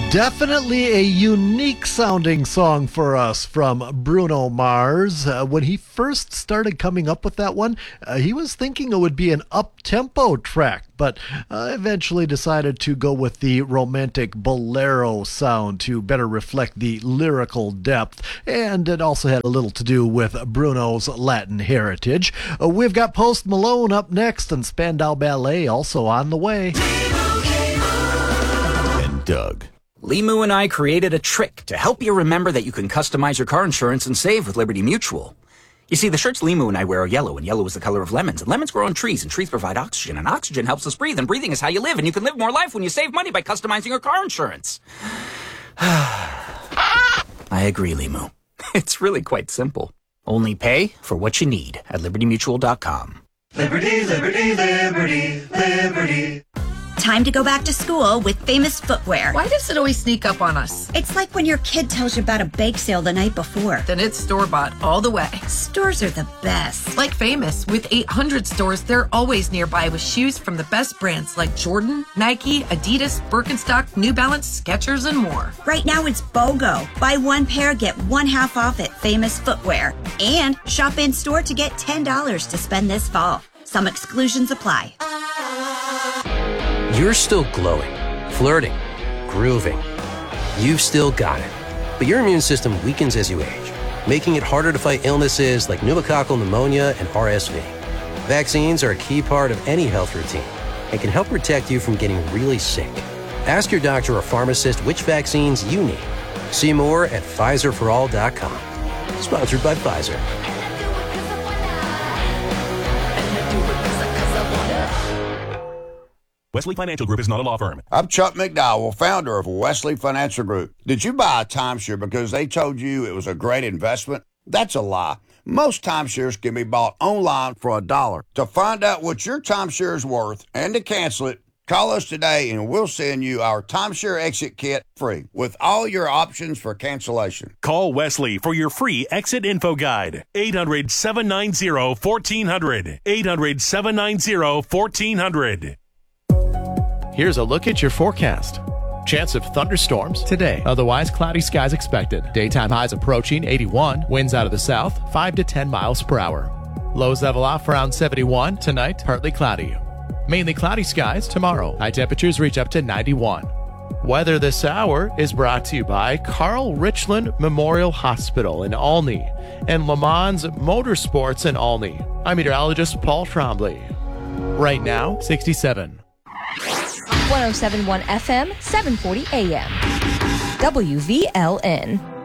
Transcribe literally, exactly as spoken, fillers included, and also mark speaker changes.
Speaker 1: Definitely a unique sounding song for us from Bruno Mars. Uh, when he first started coming up with that one, uh, he was thinking it would be an up-tempo track, but uh, eventually decided to go with the romantic bolero sound to better reflect the lyrical depth, and it also had a little to do with Bruno's Latin heritage. Uh, we've got Post Malone up next and Spandau Ballet also on the way.
Speaker 2: And Doug.
Speaker 3: Limu and I created a trick to help you remember that you can customize your car insurance and save with Liberty Mutual. You see, the shirts Limu and I wear are yellow, and yellow is the color of lemons, and lemons grow on trees, and trees provide oxygen, and oxygen helps us breathe, and breathing is how you live, and you can live more life when you save money by customizing your car insurance. I agree, Limu. It's really quite simple. Only pay for what you need at liberty mutual dot com.
Speaker 4: Liberty, liberty, liberty, liberty.
Speaker 5: Time to go back to school with Famous Footwear.
Speaker 6: Why does it always sneak up on us?
Speaker 5: It's like when your kid tells you about a bake sale the night before.
Speaker 6: Then it's store-bought all the way.
Speaker 5: Stores are the best.
Speaker 6: Like Famous, with eight hundred stores, they're always nearby with shoes from the best brands like Jordan, Nike, Adidas, Birkenstock, New Balance, Skechers, and more.
Speaker 5: Right now it's BOGO. Buy one pair, get one half off at Famous Footwear. And shop in-store to get ten dollars to spend this fall. Some exclusions apply.
Speaker 7: You're still glowing, flirting, grooving. You've still got it. But your immune system weakens as you age, making it harder to fight illnesses like pneumococcal pneumonia and R S V. Vaccines are a key part of any health routine and can help protect you from getting really sick. Ask your doctor or pharmacist which vaccines you need. See more at Pfizer for all dot com. Sponsored by Pfizer.
Speaker 2: Wesley Financial Group is not a law firm.
Speaker 8: I'm Chuck McDowell, founder of Wesley Financial Group. Did you buy a timeshare because they told you it was a great investment? That's a lie. Most timeshares can be bought online for a dollar. To find out what your timeshare is worth and to cancel it, call us today and we'll send you our timeshare exit kit free with all your options for cancellation.
Speaker 2: Call Wesley for your free exit info guide. eight hundred, seven nine zero, one four zero zero. eight hundred, seven nine zero, one four zero zero.
Speaker 9: Here's a look at your forecast. Chance of thunderstorms today. Otherwise, cloudy skies expected. Daytime highs approaching eighty-one. Winds out of the south, five to ten miles per hour. Lows level off around seventy-one. Tonight, partly cloudy. Mainly cloudy skies tomorrow. High temperatures reach up to ninety-one. Weather this hour is brought to you by Carl Richland Memorial Hospital in Olney and Le Mans Motorsports in Olney. I'm meteorologist Paul Trombley. Right now, sixty-seven.
Speaker 10: one oh seven point one F M, seven forty A M. W V L N.